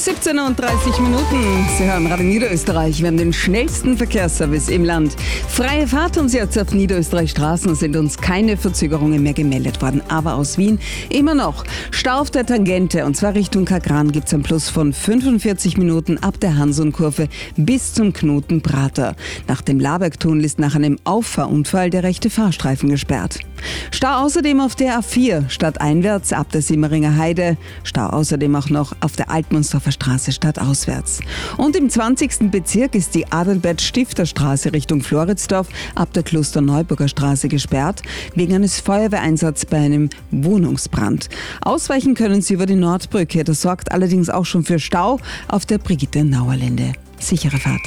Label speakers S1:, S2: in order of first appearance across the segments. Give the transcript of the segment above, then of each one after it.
S1: 17:30 Minuten. Sie hören Radio Niederösterreich. Wir haben den schnellsten Verkehrsservice im Land. Freie Fahrt uns jetzt auf Niederösterreich Straßen, sind uns keine Verzögerungen mehr gemeldet worden. Aber aus Wien immer noch Stau auf der Tangente, und zwar Richtung Kagran gibt es einen Plus von 45 Minuten ab der Hanson-Kurve bis zum Knoten Prater. Nach dem Labergtunnel ist nach einem Auffahrunfall der rechte Fahrstreifen gesperrt. Stau außerdem auf der A4 stadteinwärts ab der Simmeringer Heide. Stau außerdem auch noch auf der Altmünsterfer Straße stadtauswärts. Und im 20. Bezirk ist die Adalbert-Stifter-Straße Richtung Floridsdorf ab der Klosterneuburger Straße gesperrt, wegen eines Feuerwehreinsatzes bei einem Wohnungsbrand. Ausweichen können Sie über die Nordbrücke. Das sorgt allerdings auch schon für Stau auf der Brigitte-Nauer-Linde. Sichere Fahrt.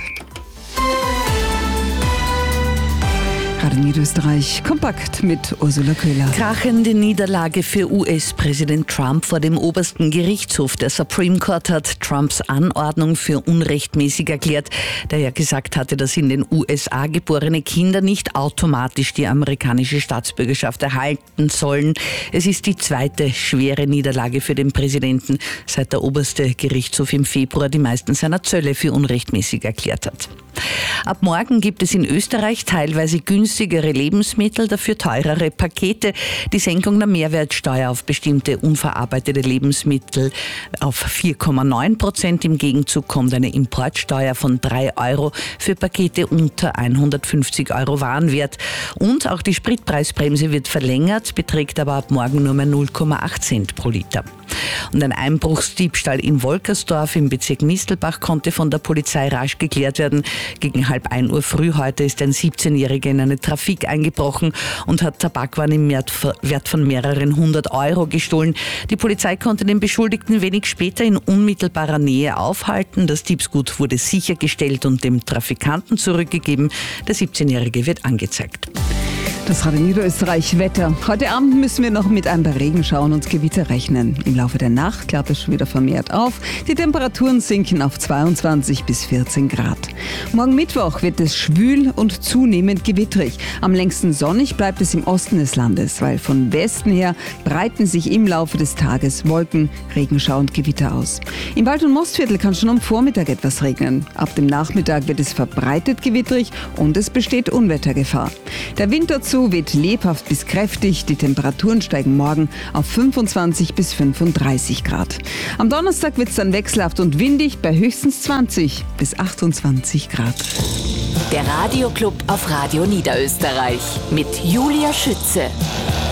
S1: Radio Niederösterreich kompakt mit Ursula Köhler.
S2: Krachende Niederlage für US-Präsident Trump vor dem obersten Gerichtshof. Der Supreme Court hat Trumps Anordnung für unrechtmäßig erklärt, der ja gesagt hatte, dass in den USA geborene Kinder nicht automatisch die amerikanische Staatsbürgerschaft erhalten sollen. Es ist die zweite schwere Niederlage für den Präsidenten, seit der oberste Gerichtshof im Februar die meisten seiner Zölle für unrechtmäßig erklärt hat. Ab morgen gibt es in Österreich teilweise günstigere Lebensmittel, dafür teurere Pakete. Die Senkung der Mehrwertsteuer auf bestimmte unverarbeitete Lebensmittel auf 4,9%. Im Gegenzug kommt eine Importsteuer von 3 Euro für Pakete unter 150 Euro Warenwert. Und auch die Spritpreisbremse wird verlängert, beträgt aber ab morgen nur mehr 0,8 Cent pro Liter. Und ein Einbruchsdiebstahl in Wolkersdorf im Bezirk Mistelbach konnte von der Polizei rasch geklärt werden. Gegen 12:30 Uhr früh heute ist ein 17-Jähriger in eine Trafik eingebrochen und hat Tabakwaren im Wert von mehreren 100 Euro gestohlen. Die Polizei konnte den Beschuldigten wenig später in unmittelbarer Nähe aufhalten. Das Diebsgut wurde sichergestellt und dem Trafikanten zurückgegeben. Der 17-Jährige wird angezeigt.
S1: Das Radio Niederösterreich Wetter. Heute Abend müssen wir noch mit ein paar Regenschauern und Gewitter rechnen. Im Laufe der Nacht klart es schon wieder vermehrt auf. Die Temperaturen sinken auf 22 bis 14 Grad. Morgen Mittwoch wird es schwül und zunehmend gewittrig. Am längsten sonnig bleibt es im Osten des Landes, weil von Westen her breiten sich im Laufe des Tages Wolken, Regenschauer und Gewitter aus. Im Wald- und Mostviertel kann schon am Vormittag etwas regnen. Ab dem Nachmittag wird es verbreitet gewittrig und es besteht Unwettergefahr. Der Wind dazu wird lebhaft bis kräftig. Die Temperaturen steigen morgen auf 25 bis 35 Grad. Am Donnerstag wird es dann wechselhaft und windig bei höchstens 20 bis 28 Grad.
S3: Der Radioclub auf Radio Niederösterreich mit Julia Schütze.